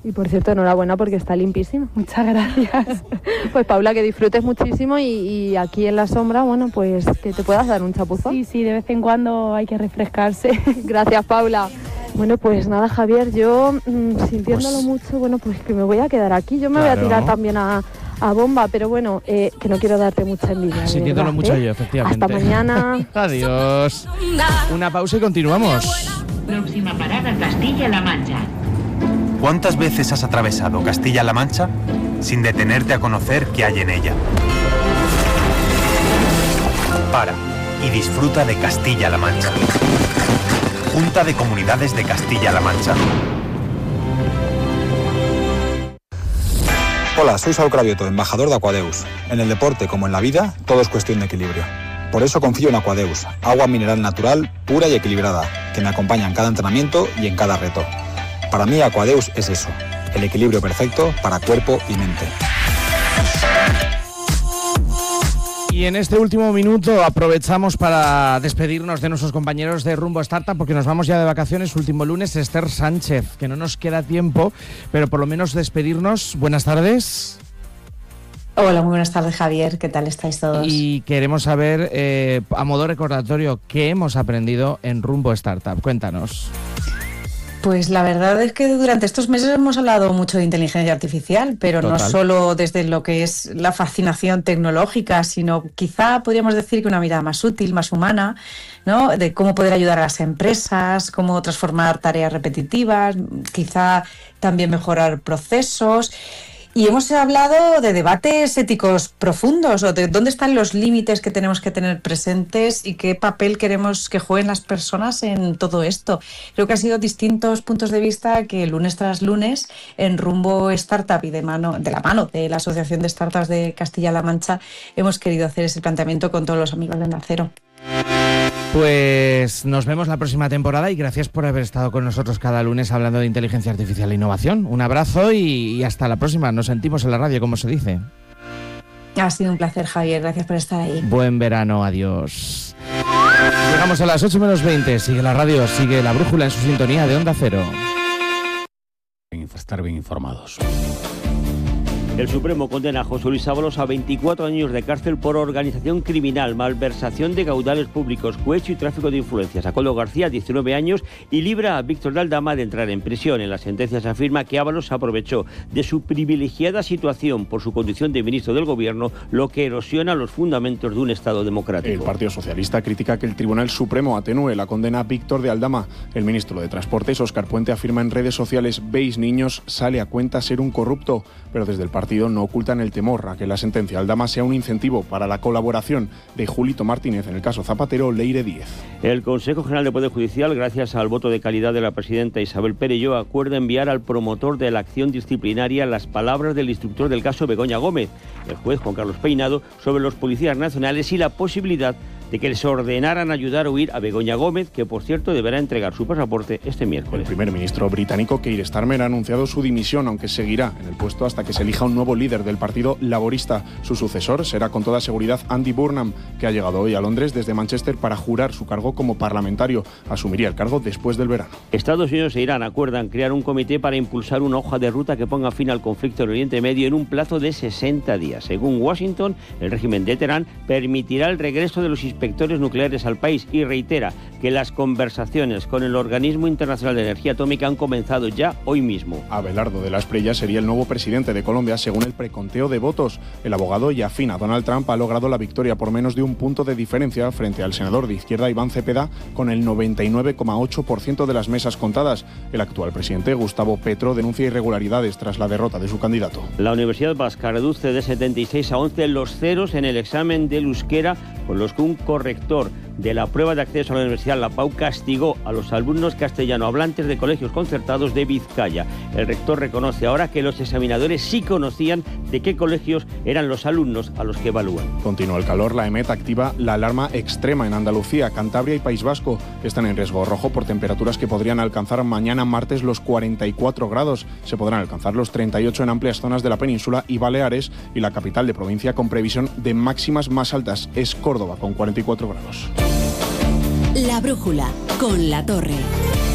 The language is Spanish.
Y por cierto, enhorabuena porque está limpísimo. Muchas gracias. Pues Paula, que disfrutes muchísimo y aquí en la sombra, bueno, pues que te puedas dar un chapuzón. Sí, de vez en cuando hay que refrescarse. Gracias, Paula. Bueno, pues nada, Javier, yo sintiéndolo mucho, bueno, pues que me voy a quedar aquí. Yo me voy a tirar también a bomba, pero bueno, que no quiero darte mucha envidia. Sintiéndolo mucho yo, efectivamente. Hasta mañana. Adiós. Una pausa y continuamos. Próxima parada, Castilla-La Mancha. ¿Cuántas veces has atravesado Castilla-La Mancha sin detenerte a conocer qué hay en ella? Para y disfruta de Castilla-La Mancha. Junta de Comunidades de Castilla-La Mancha. Hola, soy Saúl Cravioto, embajador de Aquadeus. En el deporte, como en la vida, todo es cuestión de equilibrio. Por eso confío en Aquadeus, agua mineral natural, pura y equilibrada, que me acompaña en cada entrenamiento y en cada reto. Para mí, Aquadeus es eso, el equilibrio perfecto para cuerpo y mente. Y en este último minuto aprovechamos para despedirnos de nuestros compañeros de Rumbo Startup, porque nos vamos ya de vacaciones. Último lunes, Esther Sánchez, que no nos queda tiempo, pero por lo menos despedirnos. Buenas tardes. Hola, muy buenas tardes, Javier. ¿Qué tal estáis todos? Y queremos saber, a modo recordatorio, qué hemos aprendido en Rumbo Startup. Cuéntanos. Pues la verdad es que durante estos meses hemos hablado mucho de inteligencia artificial, pero no solo desde lo que es la fascinación tecnológica, sino quizá podríamos decir que una mirada más útil, más humana, ¿no? De cómo poder ayudar a las empresas, cómo transformar tareas repetitivas, quizá también mejorar procesos. Y hemos hablado de debates éticos profundos, o de dónde están los límites que tenemos que tener presentes y qué papel queremos que jueguen las personas en todo esto. Creo que han sido distintos puntos de vista que lunes tras lunes en Rumbo Startup y de la mano de la Asociación de Startups de Castilla-La Mancha hemos querido hacer ese planteamiento con todos los amigos de Onda Cero. Pues nos vemos la próxima temporada y gracias por haber estado con nosotros cada lunes hablando de inteligencia artificial e innovación. Un abrazo y hasta la próxima. Nos sentimos en la radio, como se dice. Ha sido un placer, Javier. Gracias por estar ahí. Buen verano. Adiós. Llegamos a las 8:20. Sigue la radio, sigue la brújula en su sintonía de Onda Cero. Estar bien informados. El Supremo condena a José Luis Ábalos a 24 años de cárcel por organización criminal, malversación de caudales públicos, cohecho y tráfico de influencias. A Coldo García, 19 años, y libra a Víctor de Aldama de entrar en prisión. En la sentencia se afirma que Ábalos aprovechó de su privilegiada situación por su condición de ministro del Gobierno, lo que erosiona los fundamentos de un Estado democrático. El Partido Socialista critica que el Tribunal Supremo atenúe la condena a Víctor de Aldama. El ministro de Transportes, Óscar Puente, afirma en redes sociales: «Veis, niños, sale a cuenta ser un corrupto», pero desde el partido no ocultan el temor a que la sentencia Aldama sea un incentivo para la colaboración de Julito Martínez en el caso Zapatero, Leire Díez. El Consejo General del Poder Judicial, gracias al voto de calidad de la presidenta Isabel Perelló, acuerda enviar al promotor de la acción disciplinaria las palabras del instructor del caso Begoña Gómez, el juez Juan Carlos Peinado, sobre los policías nacionales y la posibilidad de que les ordenaran ayudar a huir a Begoña Gómez, que por cierto deberá entregar su pasaporte este miércoles. El primer ministro británico Keir Starmer ha anunciado su dimisión, aunque seguirá en el puesto hasta que se elija un nuevo líder del Partido Laborista. Su sucesor será con toda seguridad Andy Burnham, que ha llegado hoy a Londres desde Manchester para jurar su cargo como parlamentario. Asumiría el cargo después del verano. Estados Unidos e Irán acuerdan crear un comité para impulsar una hoja de ruta que ponga fin al conflicto en Oriente Medio en un plazo de 60 días. Según Washington, el régimen de Teherán permitirá el regreso de los inspectores nucleares al país y reitera que las conversaciones con el Organismo Internacional de Energía Atómica han comenzado ya hoy mismo. Abelardo de la Espriella sería el nuevo presidente de Colombia según el preconteo de votos. El abogado y afín a Donald Trump ha logrado la victoria por menos de un punto de diferencia frente al senador de izquierda Iván Cepeda, con el 99,8% de las mesas contadas. El actual presidente, Gustavo Petro, denuncia irregularidades tras la derrota de su candidato. La Universidad Vasca reduce de 76 a 11 los ceros en el examen del euskera, con los que un corrector de la prueba de acceso a la Universidad La Pau castigó a los alumnos castellano hablantes de colegios concertados de Vizcaya. El rector reconoce ahora que los examinadores sí conocían de qué colegios eran los alumnos a los que evalúan. Continúa el calor. La EMET activa la alarma extrema en Andalucía, Cantabria y País Vasco. Están en riesgo rojo por temperaturas que podrían alcanzar mañana martes los 44 grados. Se podrán alcanzar los 38 en amplias zonas de la península y Baleares, y la capital de provincia con previsión de máximas más altas es Córdoba, con 44 grados. La brújula con La Torre.